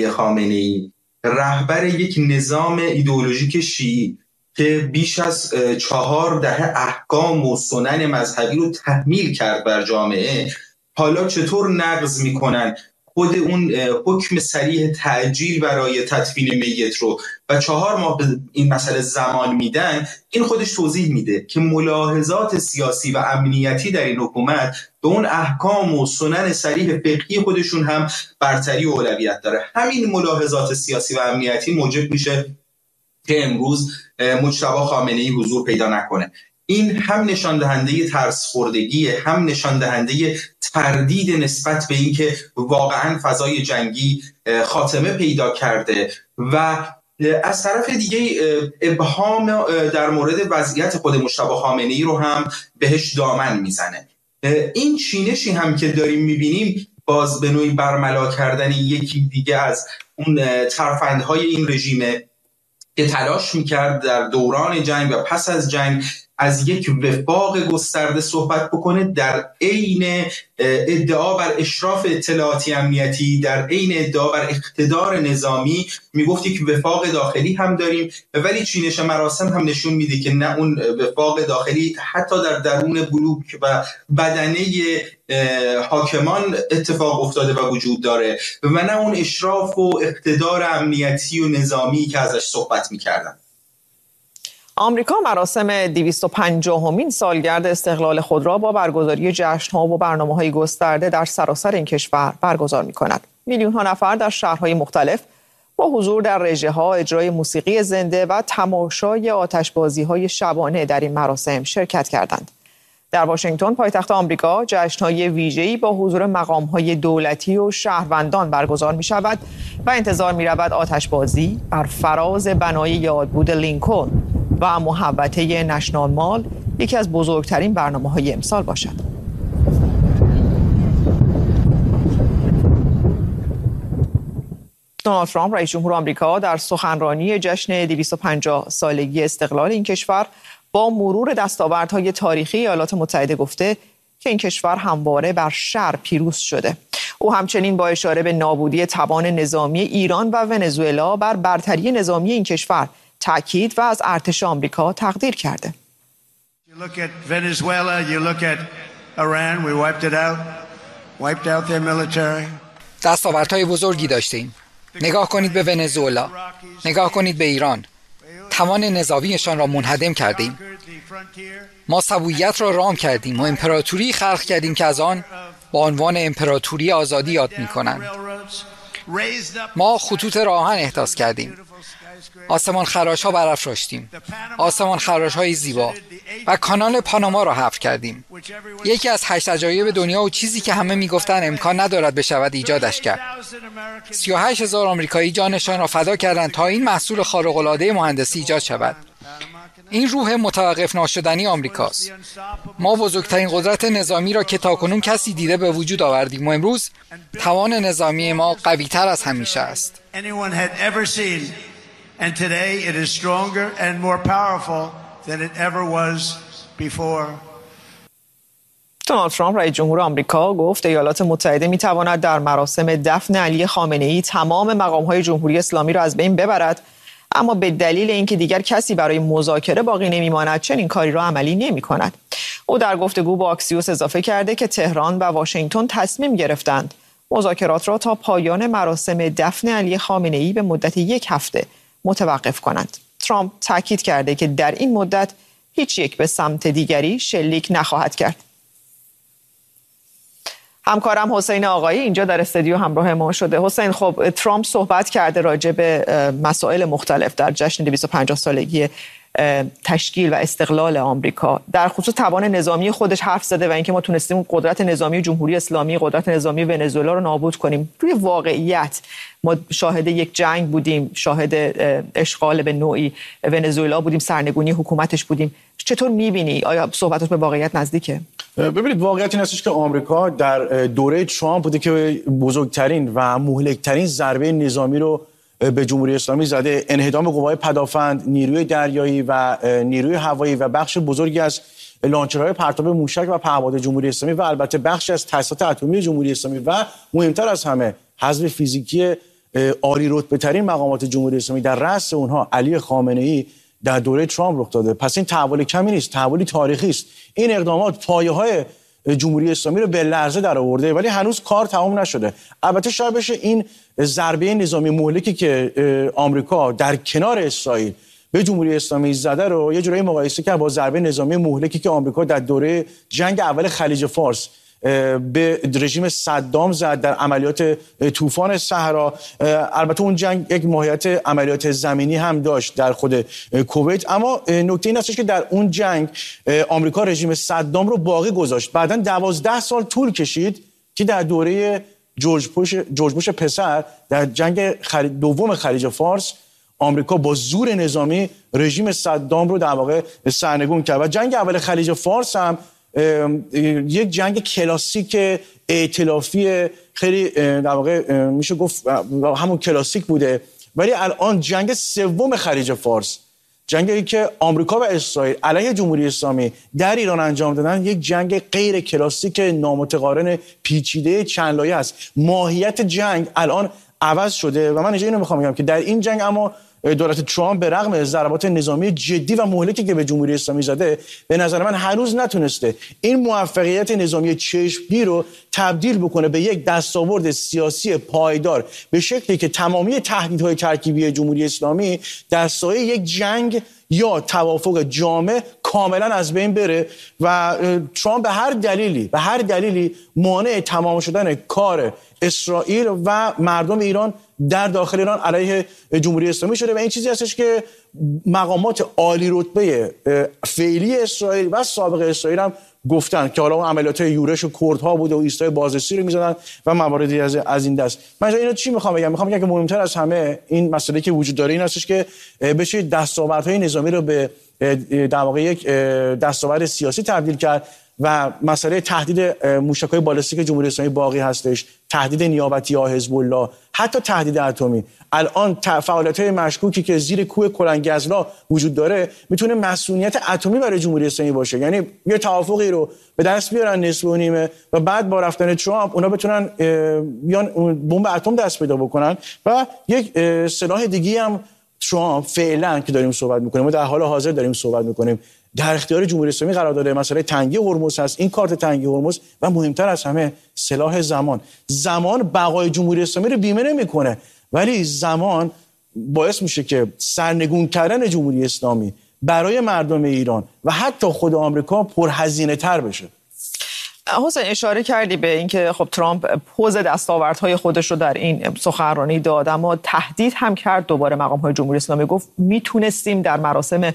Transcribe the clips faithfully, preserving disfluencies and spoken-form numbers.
علی خامنه‌ای رهبر یک نظام ایدئولوژیک شیعی که بیش از چهار دهه احکام و سنن مذهبی رو تحمیل کرد بر جامعه، حالا چطور نقض میکنن خود اون حکم صریح تعجیل برای تدفین میت رو و چهار ماه به این مسئله زمان میدن. این خودش توضیح میده که ملاحظات سیاسی و امنیتی در این حکومت به اون احکام و سنن صریح فقهی خودشون هم برتری و اولویت داره. همین ملاحظات سیاسی و امنیتی موجب میشه که امروز مجتبی خامنه‌ای حضور پیدا نکنه. این هم نشان دهنده ترس خوردگیه، هم نشان دهنده تردید نسبت به اینکه واقعا فضای جنگی خاتمه پیدا کرده و از طرف دیگه ابهام در مورد وضعیت خود مجتبی خامنه‌ای رو هم بهش دامن میزنه. این چینشی هم که داریم میبینیم باز به نوعی برملا کردن یکی دیگه از اون ترفندهای این رژیمه که تلاش میکرد در دوران جنگ و پس از جنگ از یک وفاق گسترده صحبت بکنه، در عین ادعا بر اشراف اطلاعاتی امنیتی، در عین ادعا بر اقتدار نظامی میگفت یک وفاق داخلی هم داریم، ولی چینش مراسم هم نشون میده که نه اون وفاق داخلی حتی در درون بلوک و بدنه حاکمان اتفاق افتاده و وجود داره و نه اون اشراف و اقتدار امنیتی و نظامی که ازش صحبت میکردن. آمریکا مراسم دویست و پنجاهمین سالگرد استقلال خود را با برگزاری جشن‌ها و برنامه‌های گسترده در سراسر این کشور برگزار می‌کند. میلیون‌ها نفر در شهرهای مختلف با حضور در رژه‌ها، اجرای موسیقی زنده و تماشای آتشبازی‌های شبانه در این مراسم شرکت کردند. در واشنگتن پایتخت آمریکا جشن‌های ویژه‌ای با حضور مقام‌های دولتی و شهروندان برگزار می‌شود و انتظار می‌رود آتشبازی بر فراز بنای یادبود لینکلن و محوطه نشنال مال یکی از بزرگترین برنامه‌های امسال باشد. دونالد ترامپ رئیس جمهور آمریکا در سخنرانی جشن دویست و پنجاه سالگی استقلال این کشور با مرور دستاوردهای تاریخی ایالات متحده گفته که این کشور همواره بر شر پیروز شده. او همچنین با اشاره به نابودی توان نظامی ایران و ونزوئلا بر برتری نظامی این کشور تأکید و از ارتش آمریکا تقدیر کرده. دستاوردهای بزرگی داشتیم. نگاه کنید به ونزوئلا، نگاه کنید به ایران. توان نظامیشان را منهدم کردیم. ما سبویت را رام کردیم و امپراتوری خلق کردیم که از آن با عنوان امپراتوری آزادی یاد می‌کنند. ما خطوط راهن احداث کردیم. آسمان خراش‌ها برافراشتیم. آسمان خراش‌های زیبا و کانال پاناما را حفر کردیم. یکی از هشت عجایب دنیا و چیزی که همه میگفتن امکان ندارد بشود ایجادش کرد. سی و هشت هزار آمریکایی جانشان را فدا کردند تا این محصول خارق‌العاده مهندسی ایجاد شود. این روح متوقف ناشدنی آمریکاست. ما بزرگترین قدرت نظامی را که تاکنون کسی دیده به وجود آوردیم و امروز توان نظامی ما قوی‌تر از همیشه است. And today it is stronger and more powerful than it ever was before. دونالد ترامپ رئیس جمهور آمریکا گفت ایالات متحده می تواند در مراسم دفن علی خامنه‌ای تمام مقام‌های جمهوری اسلامی را از بین ببرد، اما به دلیل اینکه دیگر کسی برای مذاکره باقی نمی‌ماند چنین کاری را عملی نمی‌کند. او در گفتگو با آکسیوس اضافه کرده که تهران و واشنگتن تصمیم گرفتند مذاکرات را تا پایان مراسم دفن علی خامنه‌ای به مدت یک هفته متوقف کنند. ترامپ تاکید کرده که در این مدت هیچ یک به سمت دیگری شلیک نخواهد کرد. همکارم حسین آقایی اینجا در استودیو همراه ما شده. حسین، خب ترامپ صحبت کرده راجع به مسائل مختلف در جشن دویست و پنجاه سالگی تشکیل و استقلال آمریکا. در خصوص توان نظامی خودش حرف زده و اینکه ما تونستیم قدرت نظامی جمهوری اسلامی، قدرت نظامی ونزوئلا رو نابود کنیم. روی واقعیت ما شاهد یک جنگ بودیم، شاهد اشغال به نوعی ونزوئلا بودیم، سرنگونی حکومتش بودیم. چطور می‌بینی؟ آیا صحبتات به واقعیت نزدیکه؟ ببینید، واقعیت این هستش که آمریکا در دوره ترامپ بوده که بزرگترین و مهلکترین ضربه نظامی رو به جمهوری اسلامی زده. انهدام قوای پدافند، نیروی دریایی و نیروی هوایی و بخش بزرگی از لانچرهای پرتاب موشک و پهپاد جمهوری اسلامی و البته بخشی از تاسیسات اتمی جمهوری اسلامی و مهمتر از همه حذف فیزیکی عالی رتبه ترین مقامات جمهوری اسلامی در رأس اونها علی خامنه‌ای در دوره ترامپ رخ داده. پس این تحول کمی نیست، تحولی تاریخی است. این اقدامات پایه‌های جمهوری اسلامی رو به لرزه در آورده، ولی هنوز کار تمام نشده. البته شاید بشه این ضربه نظامی مهلکی که آمریکا در کنار اسرائیل به جمهوری اسلامی زده رو یه جورایی مقایسه کرد با ضربه نظامی مهلکی که آمریکا در دوره جنگ اول خلیج فارس به رژیم صدام زد در عملیات طوفان صحرا. البته اون جنگ یک ماهیت عملیات زمینی هم داشت در خود کویت، اما نکته این است که در اون جنگ آمریکا رژیم صدام رو باقی گذاشت. بعداً دوازده سال طول کشید که در دوره جورج بوش جورج بوش پسر در جنگ خلی... دوم خلیج فارس آمریکا با زور نظامی رژیم صدام رو در واقع سرنگون کرد. و جنگ اول خلیج فارس هم یک جنگ کلاسیک ائتلافی خیلی در واقع میشه گفت همون کلاسیک بوده. ولی الان جنگ سوم خلیج فارس، جنگی که آمریکا و اسرائیل علیه جمهوری اسلامی در ایران انجام دادن، یک جنگ غیر کلاسیک نامتقارن پیچیده چند لایه است. ماهیت جنگ الان عوض شده و من اینجا اینو میخوام بگم که در این جنگ اما دولت ترامپ به رغم ضربات نظامی جدی و مهلکی که به جمهوری اسلامی زده، به نظر من هنوز نتونسته این موفقیت نظامی چشمگیر رو تبدیل بکنه به یک دستاورد سیاسی پایدار، به شکلی که تمامی تهدیدهای ترکیبی جمهوری اسلامی در سایه یک جنگ یا توافق جامع کاملا از بین بره و ترامپ به هر دلیلی به هر دلیلی مانع تمام شدن کار اسرائیل و مردم ایران در داخل ایران علیه جمهوری اسلامی شده. و این چیزی هستش که مقامات عالی رتبه فعلی اسرائیل و سابق اسرائیل هم گفتن که حالا اون عملیات یورش و کردها بوده و ایستای بازرسی رو می‌زدن و مواردی از از این دست. من اینو چی می‌خوام بگم؟ می‌خوام بگم که مهمتر از همه این مسئله که وجود داره این هستش که بشه دستاوردهای نظامی رو به در واقع یک دستاورد سیاسی تبدیل کرد و مسئله تهدید موشک‌های بالستیک جمهوری اسلامی باقی هستش، تهدید نیابتی ها حزب الله، حتی تهدید اتمی. الان فعالیت‌های مشکوکی که زیر کوه کلنگزلا وجود داره میتونه مسئولیت اتمی برای جمهوری اسلامی باشه. یعنی یه توافقی رو به دست بیارن نصف و نیمه و بعد با رفتن ترامپ اونا بتونن بیان بمب اتم دست پیدا بکنن و یک سلاح دیگه هم ترامپ فعلا که داریم صحبت می‌کنیم و در حال حاضر داریم صحبت می‌کنیم در اختیار جمهوری اسلامی قرار داده. مسئله تنگی هرمز هست، این کارت تنگی هرمز، و مهمتر از همه سلاح زمان. زمان بقای جمهوری اسلامی رو بیمه نمی‌کنه، ولی زمان باعث میشه که سرنگون کردن جمهوری اسلامی برای مردم ایران و حتی خود آمریکا پرهزینه‌تر بشه. حسین اشاره کردی به اینکه خب ترامپ پوز دستاوردهای خودش رو در این سخنرانی داد، اما تهدید هم کرد دوباره مقام‌های جمهوری اسلامی. گفت میتونستیم در مراسم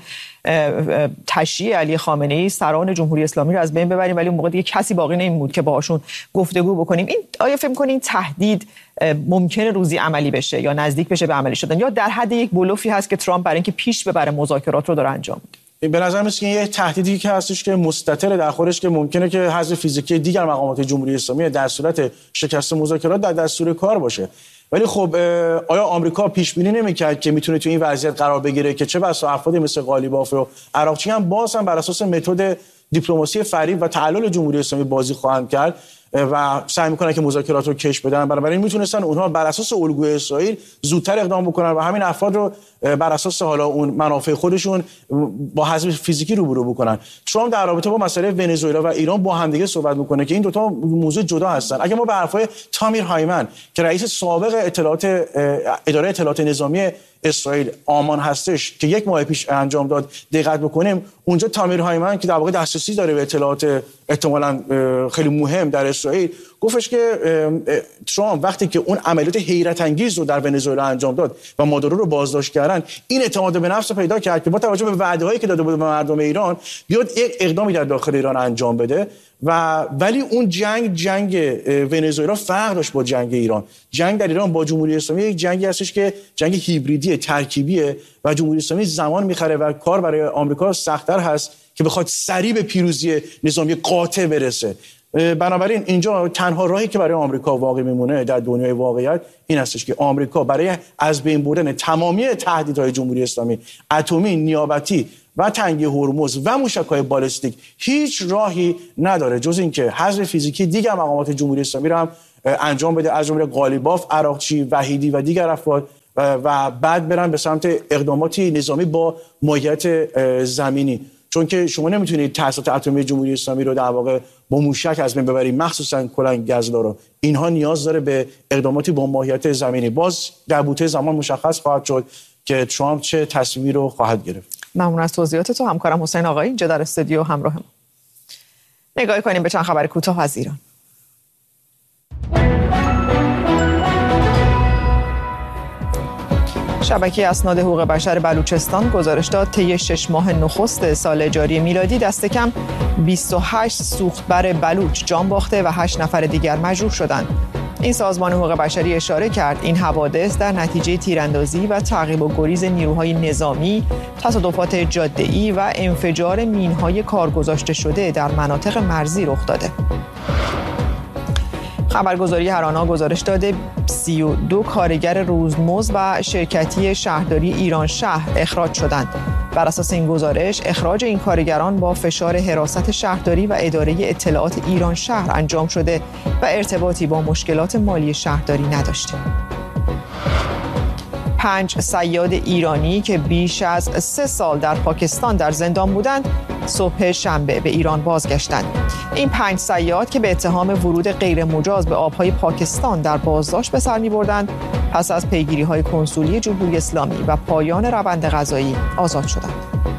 تشییع علی خامنه‌ای سران جمهوری اسلامی رو از بین ببریم، ولی اون موقع دیگه کسی باقی نمی‌موند که باهاشون گفتگو بکنیم. این آیا فکر می‌کنین تهدید ممکنه روزی عملی بشه یا نزدیک بشه به عملی شدن، یا در حد یک بلوفی هست که ترامپ برای اینکه پیش ببره مذاکرات رو داره انجام میده؟ به نظر میاد که یه تهدیدی که هستش که مستتر در خودش که ممکنه که حذف فیزیکی دیگر مقامات جمهوری اسلامی در صورت شکست مذاکرات در دستور کار باشه. ولی خب آیا آمریکا پیش بینی نمی‌کرد که میتونه تو این وضعیت قرار بگیره که چه بسا افرادی مثل قالیباف و عراقچی هم باز هم بر اساس متد دیپلماسی فریب و تعلل جمهوری اسلامی بازی خواهند کرد و سعی میکنن که مذاکرات رو کش بدن. بنابراین میتونستن اونها بر اساس الگوی اسرائیل زودتر اقدام بکنن و همین افراد رو بر اساس حالا اون منافع خودشون با حذف فیزیکی روبرو بکنن. ترامپ در رابطه با مسئله ونزوئلا و ایران با همدیگه صحبت میکنه که این دوتا موضوع جدا هستن. اگه ما به حرفای تامیر هایمن که رئیس سابق اطلاعات اداره اطلاعات نظامی اسرائیل آمان هستش که یک ماه پیش انجام داد دقت بکنیم، اونجا تامیر هایمن که در واقع دسترسی داره به اطلاعات احتمالاً خیلی مهم در اسرائیل، گفتش که ترامپ وقتی که اون عملیات حیرت انگیز رو در ونزوئلا انجام داد و مادورو رو بازداشت کردن، این اعتماد به نفس پیدا کرد که با توجه به وعده‌هایی که داده بود به مردم ایران بیاد یک اقدامی در داخل ایران انجام بده. و ولی اون جنگ جنگ ونزوئلا فرق داشت با جنگ ایران. جنگ در ایران با جمهوری اسلامی یک جنگی هستش که جنگ هیبریدی ترکیبیه و جمهوری اسلامی زمان میخره و کار برای آمریکا سخت‌تر هست که بخواد سریع به پیروزی نظامی قاطع برسه. بنابراین اینجا تنها راهی که برای آمریکا باقی میمونه در دنیای واقعیت این هستش که آمریکا برای از بین بردن تمامی تهدیدهای جمهوری اسلامی، اتمی، نیابتی و تنگی هرمز و موشک‌های بالستیک، هیچ راهی نداره جز اینکه حذف فیزیکی دیگر مقامات جمهوری اسلامی رو هم انجام بده، از جمله قالیباف، عراقچی، وحیدی و دیگر افراد و بعد برن به سمت اقداماتی نظامی با ماهیت زمینی. چون که شما نمیتونید تأسیسات اتمی جمهوری اسلامی رو در واقع با موشک از بین ببرید، مخصوصا کلنگ گزلا رو. اینها نیاز داره به اقداماتی با ماهیت زمینی. باز در بوته زمان مشخص خواهد شد که ترامپ چه تصمیمی رو خواهد گرفت. ممنون از توضیحات تو همکارم حسین آقایی اینجا در استودیو همراه ما. نگاهی کنیم به چند خبر کوتاه از ایران. شبکه اسناد حقوق بشر بلوچستان گزارش داد طی شش ماه نخست سال جاری میلادی دست کم بیست و هشت سوختبر بلوچ جان باخته و هشت نفر دیگر مجروح شدند. این سازمان حقوق بشری اشاره کرد این حوادث در نتیجه تیراندازی و تعقیب و گریز نیروهای نظامی، تصادفات جاده‌ای و انفجار مین‌های کارگذاشته شده در مناطق مرزی رخ داده. خبرگزاری هرانا گزارش داده سی و دو کارگر روزمزد و شرکتی شهرداری ایران شهر اخراج شدند. بر اساس این گزارش اخراج این کارگران با فشار حراست شهرداری و اداره اطلاعات ایران شهر انجام شده و ارتباطی با مشکلات مالی شهرداری نداشته. پنج صیاد ایرانی که بیش از سه سال در پاکستان در زندان بودند صبح شنبه به ایران بازگشتند. این پنج صیاد که به اتهام ورود غیر مجاز به آبهای پاکستان در بازداشت به سر می‌بردند پس از پیگیری‌های کنسولی جمهوری اسلامی و پایان روند قضایی آزاد شدند.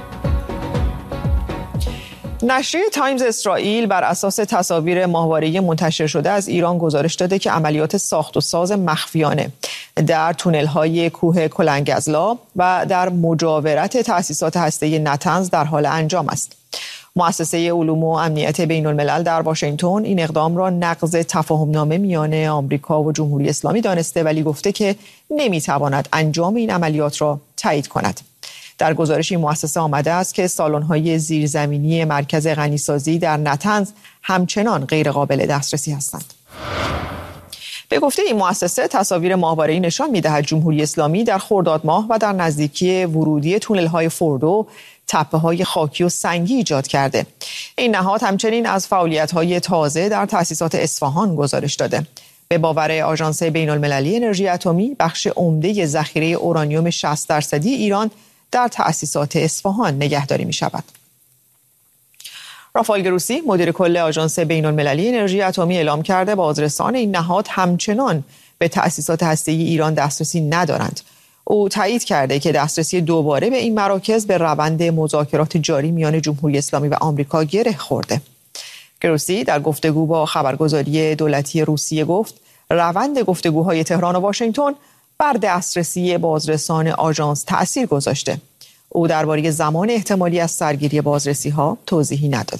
نشریه تایمز اسرائیل بر اساس تصاویر ماهواره‌ای منتشر شده از ایران گزارش داده که عملیات ساخت و ساز مخفیانه در تونل‌های کوه کلنگزلا و در مجاورت تأسیسات هسته‌ای نتنز در حال انجام است. مؤسسه علوم و امنیت بین الملل در واشنگتن این اقدام را نقض تفاهمنامه میان آمریکا و جمهوری اسلامی دانسته ولی گفته که نمیتواند انجام این عملیات را تایید کند. در گزارش این مؤسسه آمده است که سالن‌های زیرزمینی مرکز غنیسازی در نتنز همچنان غیر قابل دسترسی هستند. به گفته این مؤسسه تصاویر ماهواره‌ای نشان می‌دهد جمهوری اسلامی در خرداد ماه و در نزدیکی ورودی تونل‌های فوردو تپه‌های خاکی و سنگی ایجاد کرده. این نهاد همچنین از فعالیت‌های تازه در تأسیسات اصفهان گزارش داده. به باور آژانس بین‌المللی انرژی اتمی بخش عمده ذخیره اورانیوم شصت درصدی ایران در تأسیسات اصفهان نگهداری می‌شود. رافائل گروسی مدیر کل آژانس بین‌المللی انرژی اتمی اعلام کرده بازرسان این نهاد همچنان به تأسیسات هسته‌ای ایران دسترسی ندارند. او تایید کرده که دسترسی دوباره به این مراکز به روند مذاکرات جاری میان جمهوری اسلامی و آمریکا گره خورده. گروسی در گفتگو با خبرگزاری دولتی روسیه گفت روند گفتگوهای تهران و واشنگتن بر دسترسی بازرسان آژانس تأثیر گذاشته. او درباره زمان احتمالی از سرگیری بازرسی‌ها توضیحی نداد.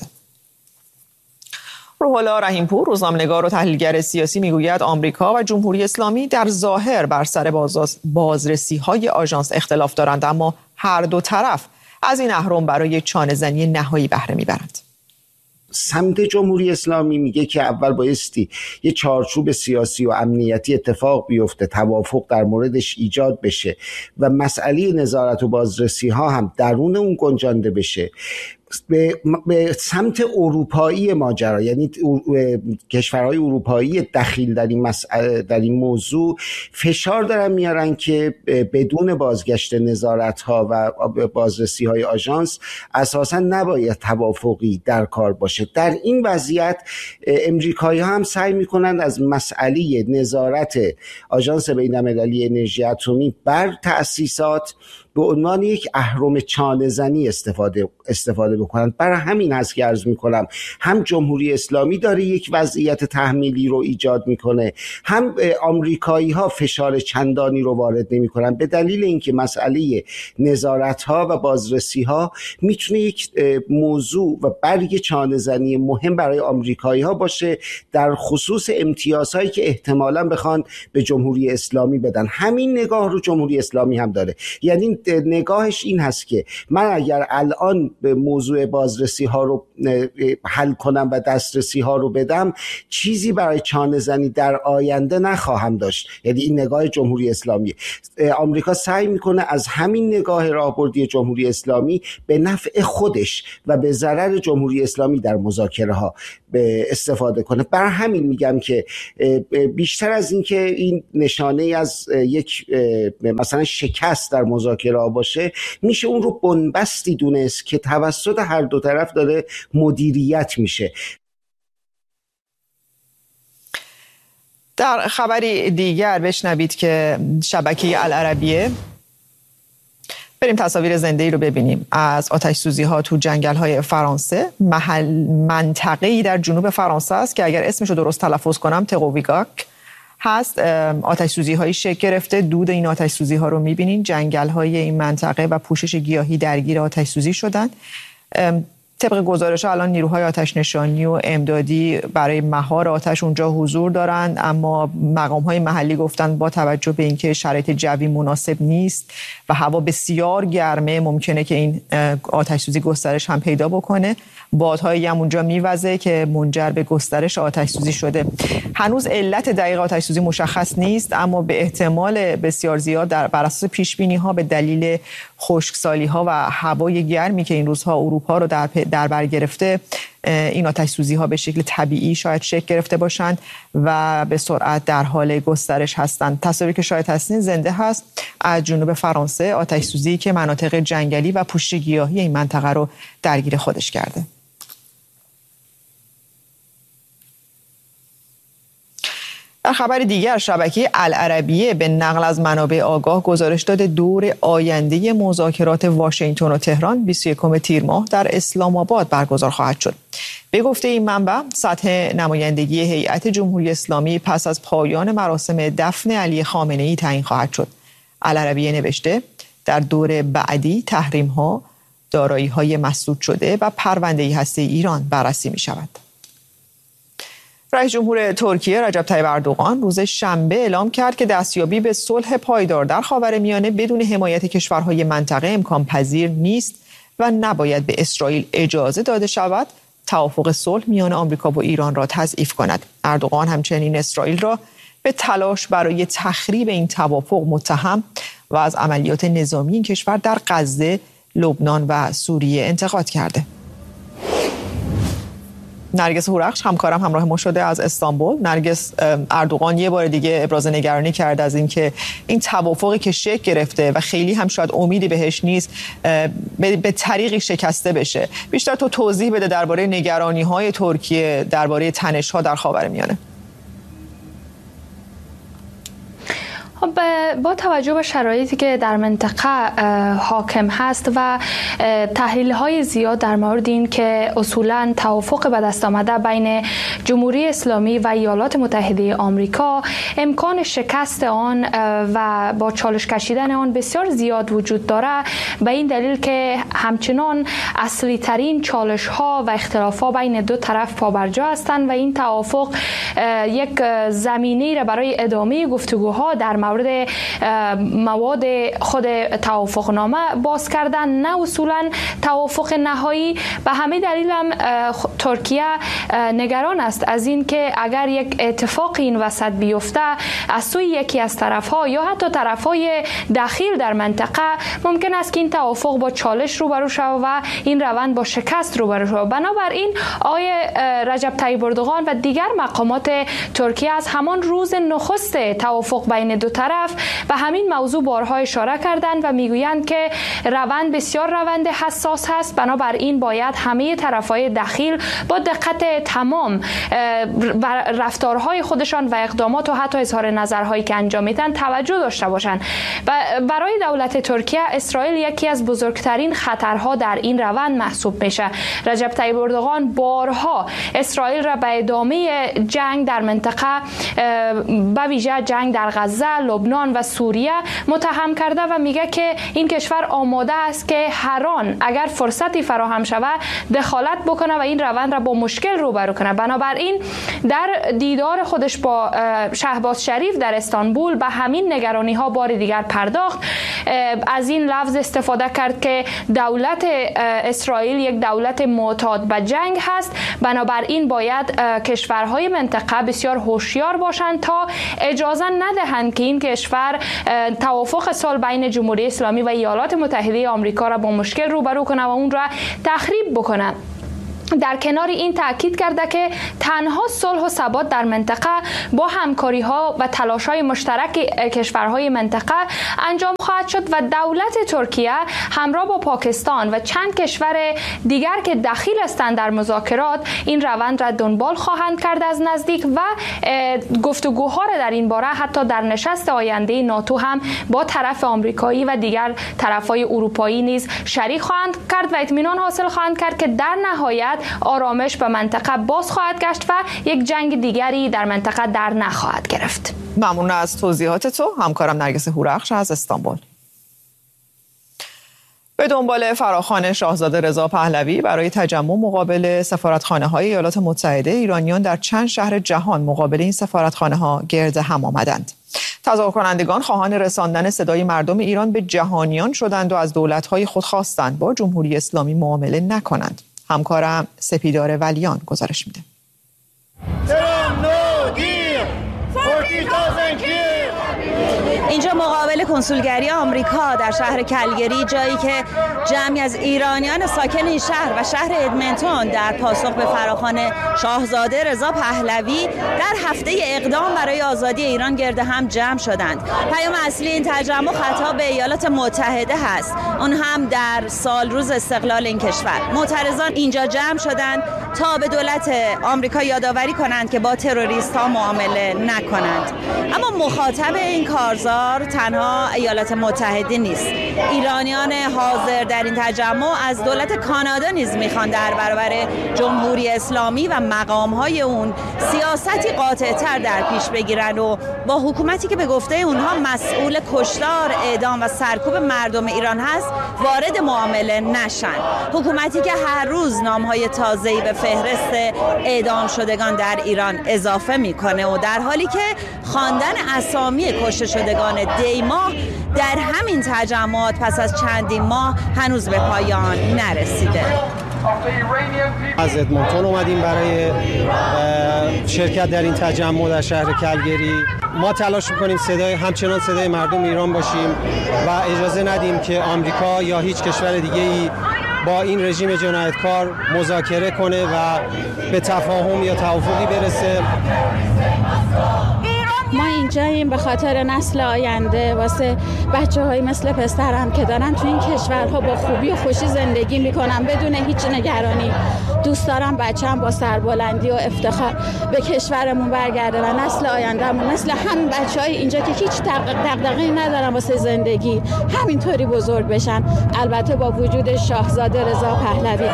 روح‌الله رحیم‌پور روزنامه‌نگار و تحلیلگر سیاسی میگوید آمریکا و جمهوری اسلامی در ظاهر بر سر بازرسی‌های آژانس اختلاف دارند، اما هر دو طرف از این اهرم برای چانه‌زنی نهایی بهره میبرند. سمت جمهوری اسلامی میگه که اول بایستی یه چارچوب سیاسی و امنیتی اتفاق بیفته، توافق در موردش ایجاد بشه و مسئله نظارت و بازرسی ها هم درون اون گنجانده بشه. به, به سمت اروپایی ماجرا، یعنی کشورهای اروپایی دخیل در این مسئله، در این موضوع فشار دارن میارن که بدون بازگشت نظارت ها و بازرسی های آژانس اساسا نباید توافقی در کار باشه. در این وضعیت امریکایی ها هم سعی میکنند از مسئله نظارت آژانس بین‌المللی انرژی اتمی بر تأسیسات به عنوان یک اهرم چانه‌زنی استفاده استفاده بکنند. برای همین هست که عرض میکنم هم جمهوری اسلامی داره یک وضعیت تحمیلی رو ایجاد میکنه، هم آمریکایی ها فشار چندانی رو وارد نمیکنن، به دلیل اینکه مسئله نظارت ها و بازرسی ها میتونه یک موضوع و برگ چانه‌زنی مهم برای آمریکایی ها باشه در خصوص امتیازهایی که احتمالاً بخوان به جمهوری اسلامی بدن. همین نگاه رو جمهوری اسلامی هم داره، یعنی نگاهش این هست که من اگر الان به موضوع موضوع بازرسی ها رو حل کنم و دسترسی ها رو بدم، چیزی برای چانه زنی در آینده نخواهم داشت. یعنی این نگاه جمهوری اسلامی. آمریکا سعی میکنه از همین نگاه راهبردی جمهوری اسلامی به نفع خودش و به ضرر جمهوری اسلامی در مذاکره ها استفاده کنه. بر همین میگم که بیشتر از این که این نشانه از یک مثلا شکست در مذاکره ها باشه، میشه اون رو بنبستی دونست که توسط هر دو طرف داره مدیریت میشه. در خبری دیگر بشنوید که شبکه العربیه، بریم تصاویر زنده ای رو ببینیم از آتش سوزی ها تو جنگل های فرانسه. محل منطقه‌ای در جنوب فرانسه است که اگر اسمش رو درست تلفظ کنم تقوویگاک هست. آتش سوزی هایی شکل گرفته. دود این آتش سوزی ها رو میبینین. جنگل های این منطقه و پوشش گیاهی درگیر آتش سوزی شدن. طبق گزارش الان نیروهای آتش نشانی و امدادی برای مهار آتش اونجا حضور دارند، اما مقام‌های محلی گفتن با توجه به اینکه شرایط جوی مناسب نیست و هوا بسیار گرمه، ممکنه که این آتش سوزی گسترش هم پیدا بکنه. بادهایی هم اونجا میوزه که منجر به گسترش آتش سوزی شده. هنوز علت دقیق آتش سوزی مشخص نیست، اما به احتمال بسیار زیاد در بر اساس پیش بینی ها به دلیل خشکسالی ها و هوای گرمی که این روزها اروپا رو در در بر گرفته، این آتش سوزی ها به شکل طبیعی شاید شکل گرفته باشند و به سرعت در حال گسترش هستند. تصاویری که شاید هستین زنده هست از جنوب فرانسه، آتش سوزی که مناطق جنگلی و پوشش گیاهی این منطقه رو درگیر خودش کرده. در خبر دیگر شبکه العربیه به نقل از منابع آگاه گزارش داده دور آینده مذاکرات واشنگتن و تهران بیست و یکم تیر ماه در اسلام آباد برگزار خواهد شد. به گفته این منبع سطح نمایندگی هیئت جمهوری اسلامی پس از پایان مراسم دفن علی خامنه‌ای تعیین خواهد شد. العربیه نوشته در دور بعدی تحریم‌ها، دارایی‌های مسدود شده و پرونده هسته‌ای ایران بررسی می‌شود. رئیس جمهور ترکیه رجب طیب اردوغان روز شنبه اعلام کرد که دستیابی به صلح پایدار در خاورمیانه بدون حمایت کشورهای منطقه امکان پذیر نیست و نباید به اسرائیل اجازه داده شود توافق صلح میان آمریکا و ایران را تضعیف کند. اردوغان همچنین اسرائیل را به تلاش برای تخریب این توافق متهم و از عملیات نظامی این کشور در غزه، لبنان و سوریه انتقاد کرده. نرگس هورخش همکارم همراه ما شده از استانبول. نرگس، اردوغان یه بار دیگه ابراز نگرانی کرد از اینکه این توافقی که شکل گرفته و خیلی هم شاید امیدی بهش نیست به طریقی شکسته بشه. بیشتر تو توضیح بده درباره نگرانی‌های ترکیه درباره تنش‌ها در خاورمیانه. با توجه به شرایطی که در منطقه حاکم هست و تحلیل‌های زیاد در مورد این که اصولاً توافق به دست آمده بین جمهوری اسلامی و ایالات متحده آمریکا امکان شکست آن و با چالش کشیدن آن بسیار زیاد وجود داره، به این دلیل که همچنان اصلی ترین چالش ها و اختلاف ها بین دو طرف پابرجا هستند و این توافق یک زمینه را برای ادامه گفتگوها در مورد مواد خود توافقنامه باز کردن، نه اصولا توافق نهایی. به همین دلیل هم ترکیه نگران است از این که اگر یک اتفاق این وسط بیفته از سوی یکی از طرفها یا حتی طرفهای داخل در منطقه، ممکن است که این توافق با چالش روبرو شود و این روند با شکست روبرو شود. بنابراین آقای رجب طیب اردوغان و دیگر مقامات ترکیه از همان روز نخست توافق بین دو طرف به همین موضوع بارها اشاره کردند و میگویند که روند بسیار روند حساس هست، بنابراین باید همه طرفهای داخل با دقت تمام رفتارهای خودشان و اقدامات و حتی اظهار نظرهایی که انجام میدن توجه داشته باشند. و برای دولت ترکیه اسرائیل یکی از بزرگترین خطرها در این روند محسوب میشه. رجب طیب اردوغان بارها اسرائیل را به ادامه جنگ در منطقه به ویژه جنگ در غزه، لبنان و سوریه متهم کرده و میگه که این کشور آماده است که هر آن اگر فرصتی فراهم شود دخالت بکنه و این روند را با مشکل روبرو کنه. بنابراین در دیدار خودش با شهباز شریف در استانبول به همین نگرانی ها بار دیگر پرداخت از این لفظ استفاده کرد که دولت اسرائیل یک دولت معتاد به جنگ هست، بنابراین باید کشورهای منطقه بسیار هوشیار باشند تا اجازه ندهند که این کشور توافق صلح بین جمهوری اسلامی و ایالات متحده آمریکا را با مشکل روبرو کنه و اون را تخریب بکنه. در کنار این تاکید کرده که تنها صلح و ثبات در منطقه با همکاری ها و تلاش های مشترک کشورهای منطقه انجام خواهد شد و دولت ترکیه همراه با پاکستان و چند کشور دیگر که دخیل هستند در مذاکرات این روند را دنبال خواهند کرد از نزدیک و گفتگوها را در این باره حتی در نشست آینده ناتو هم با طرف آمریکایی و دیگر طرفهای اروپایی نیز شریک خواهند کرد و اطمینان حاصل خواهند کرد که در نهایت آرامش به منطقه باز خواهد گشت و یک جنگ دیگری در منطقه در نخواهد گرفت. ممنون از توضیحات تو همکارم نرگس هورخش از استانبول. به دنبال فراخوان شاهزاده رضا پهلوی برای تجمع مقابل سفارتخانه‌های ایالات متحده، ایرانیان در چند شهر جهان مقابل این سفارتخانه‌ها گرد هم آمدند. تظاهر کنندگان خواهان رساندن صدای مردم ایران به جهانیان شدند و از دولت‌های خود خواستند با جمهوری اسلامی معامله نکنند. همکارم سپیدار ولیان گزارش میده. اینجا مقابل کنسولگری آمریکا در شهر کلگری، جایی که جمعی از ایرانیان ساکن این شهر و شهر ادمنتون در پاسخ به فراخوان شاهزاده رضا پهلوی در هفته اقدام برای آزادی ایران گرد هم جمع شدند. پیام اصلی این تجمع خطاب به ایالات متحده هست، اون هم در سال روز استقلال این کشور. معترضان اینجا جمع شدند تا به دولت آمریکا یادآوری کنند که با تروریست ها معامله نکنند. اما مخاطب این کارزار تنها ایالات متحده نیست. ایرانیان حاضر در این تجمع از دولت کانادا نیز میخوان در برابر جمهوری اسلامی و مقامهای اون سیاستی قاطع‌تر در پیش بگیرن و با حکومتی که به گفته اونها مسئول کشتار، اعدام و سرکوب مردم ایران هست وارد معامله نشن. حکومتی که هر روز نامهای تازه‌ای به فهرست اعدام شدگان در ایران اضافه میکنه و در حالی که خواندن اسامی کشته شدگان دی ماه در همین تجمعات پس از چندین ماه هنوز به پایان نرسیده. از ادمونتون اومدیم برای شرکت در این تجمع در شهر کلگری. ما تلاش میکنیم صدای همچنان صدای مردم ایران باشیم و اجازه ندیم که آمریکا یا هیچ کشور دیگه‌ای با این رژیم جنایتکار مذاکره کنه و به تفاهم یا توافقی برسه. ما اینجاییم به خاطر نسل آینده، واسه بچه‌های مثل پسرم که دارن تو این کشورها با خوبی و خوشی زندگی میکنن بدون هیچ نگرانی. دوست دارم بچه‌م با سربلندی و افتخار به کشورمون برگرده و نسل آیندهمون مثل همین بچه‌های اینجا که هیچ دغدغه‌ای ندارن واسه زندگی همینطوری بزرگ بشن، البته با وجود شاهزاده رضا پهلوی.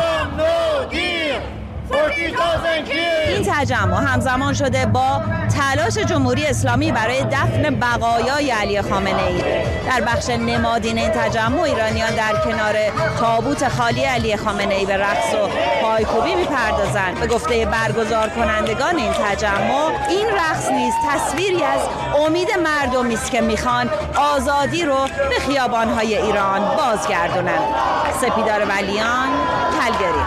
این تجمع همزمان شده با تلاش جمهوری اسلامی برای دفن بقایای علی خامنه ای. در بخش نمادین این تجمع ایرانیان در کنار تابوت خالی علی خامنه ای به رقص و پایکوبی میپردازند. به گفته برگزار کنندگان این تجمع، این رقص نیز تصویری از امید مردمی است که میخوان آزادی رو به خیابان‌های ایران بازگردونند. سپیدار ولیان، کلگری.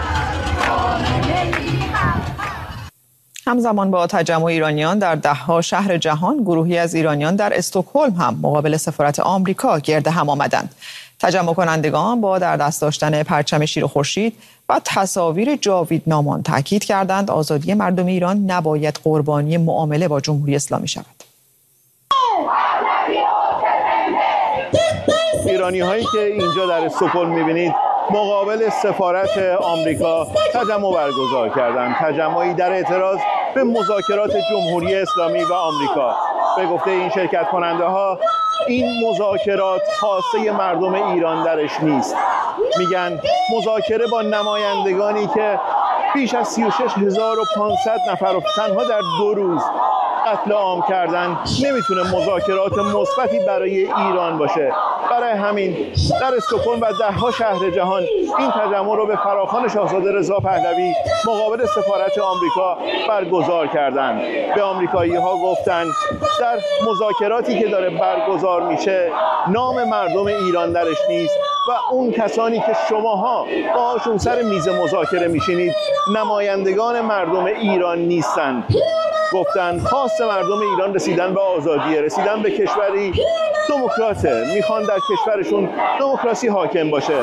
همزمان با تجمع ایرانیان در ده‌ها شهر جهان، گروهی از ایرانیان در استکهلم هم مقابل سفارت آمریکا گرد هم آمدند. تجمع کنندگان با در دست داشتن پرچم شیر و خورشید و تصاویر جاویدنامان تاکید کردند آزادی مردم ایران نباید قربانی معامله با جمهوری اسلامی شود. ایرانی هایی که اینجا در استکهلم می‌بینید مقابل سفارت آمریکا تجمع برگزار کردند. تجمعی در اعتراض به مذاکرات جمهوری اسلامی و آمریکا. به گفته این شرکت کننده ها این مذاکرات خواسته مردم ایران درش نیست. میگن مذاکره با نمایندگانی که بیش از سی و شش هزار و پانصد نفر و تنها در دو روز قتل عام کردن نمیتونه مذاکرات مثبتی برای ایران باشه. برای همین در استکهلم و ده‌ها شهر جهان این تجمع رو به فراخوان شاهزاده رضا پهلوی مقابل سفارت آمریکا برگزار کردند. به آمریکایی‌ها گفتن در مذاکراتی که داره برگزار میشه نام مردم ایران درش نیست و اون کسانی که شماها باهاشون سر میز مذاکره میشینید نمایندگان مردم ایران نیستند. گفتن خواست مردم ایران رسیدن به آزادی، رسیدن به کشوری دموکراته، میخوان در کشورشون دموکراسی حاکم باشه.